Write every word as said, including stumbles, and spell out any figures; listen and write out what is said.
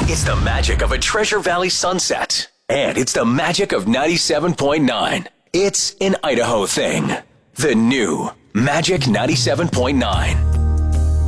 It's the magic of a Treasure Valley sunset. And it's the magic of ninety-seven point nine. It's an Idaho thing. The new Magic ninety-seven point nine.